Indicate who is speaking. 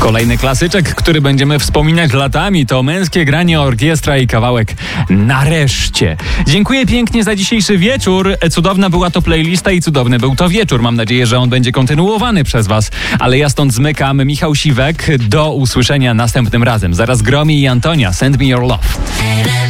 Speaker 1: Kolejny klasyczek, który będziemy wspominać latami, to Męskie granie orkiestra i kawałek Nareszcie. Dziękuję pięknie za dzisiejszy wieczór. Cudowna była to playlista i cudowny był to wieczór. Mam nadzieję, że on będzie kontynuowany przez was. Ale ja stąd zmykam. Michał Siwek. Do usłyszenia następnym razem. Zaraz Gromi i Antonia. Send me your love.